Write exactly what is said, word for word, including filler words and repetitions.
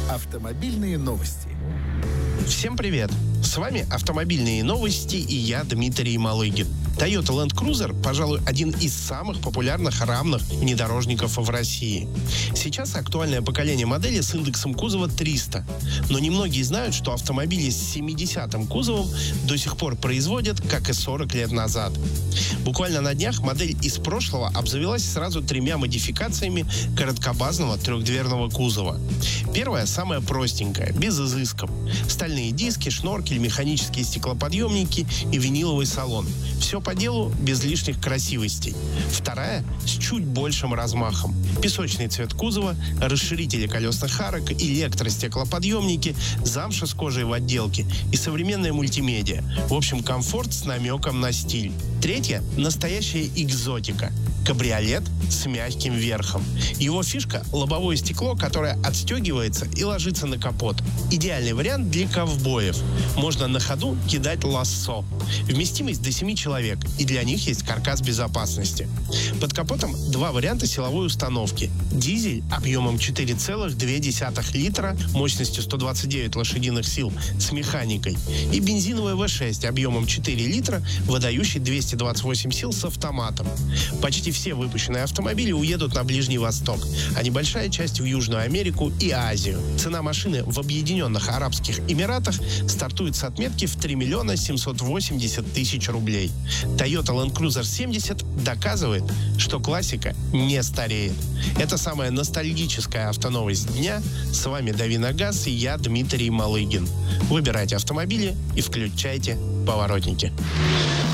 Автомобильные новости. Всем привет! С вами автомобильные новости и я, Дмитрий Малыгин. Toyota Land Cruiser, пожалуй, один из самых популярных рамных внедорожников в России. Сейчас актуальное поколение модели с индексом кузова триста. Но немногие знают, что автомобили с семидесятым кузовом до сих пор производят, как и сорок лет назад. Буквально на днях модель из прошлого обзавелась сразу тремя модификациями короткобазного трехдверного кузова. Первая самая простенькая, без изысков. Стальные диски, шноркель, механические стеклоподъемники и виниловый салон. Все по делу, без лишних красивостей. Вторая с чуть большим размахом. Песочный цвет кузова, расширители колесных арок, электростеклоподъемники, замша с кожей в отделке и современная мультимедиа. В общем, комфорт с намеком на стиль. Третья – настоящая экзотика. Кабриолет с мягким верхом. Его фишка – лобовое стекло, которое отстегивается и ложится на капот. Идеальный вариант для ковбоев. Можно на ходу кидать лассо. Вместимость до семи человек, и для них есть каркас безопасности. Под капотом два варианта силовой установки. Дизель объемом четыре целых две десятых литра, мощностью сто двадцать девять лошадиных сил с механикой. И бензиновый вэ шесть объемом четыре литра, выдающий двести двадцать восемь сил с автоматом. Почти все выпущенные автомобили уедут на Ближний Восток, а небольшая часть в Южную Америку и Азию. Цена машины в Объединенных Арабских Эмиратах стартует с отметки в три миллиона семьсот восемьдесят тысяч рублей. Toyota Land Cruiser семьдесят доказывает, что классика не стареет. Это самая ностальгическая автоновость дня. С вами Дави на газ и я, Дмитрий Малыгин. Выбирайте автомобили и включайте поворотники.